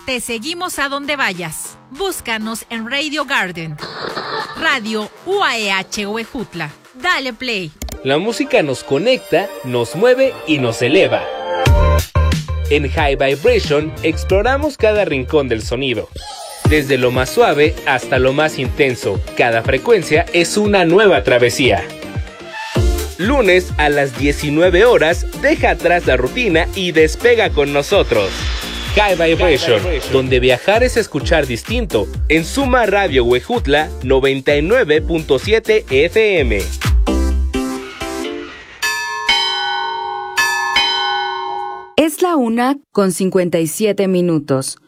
Te seguimos a donde vayas. Búscanos en Radio Garden, Radio UAEH Huejutla. Dale play. La música nos conecta, nos mueve y nos eleva. En High Vibration exploramos cada rincón del sonido. Desde lo más suave hasta lo más intenso, cada frecuencia es una nueva travesía. Lunes a las 19 horas, deja atrás la rutina y despega con nosotros. High Vibration, donde viajar es escuchar distinto, en Suma Radio Huejutla 99.7 FM. Es la 1:57.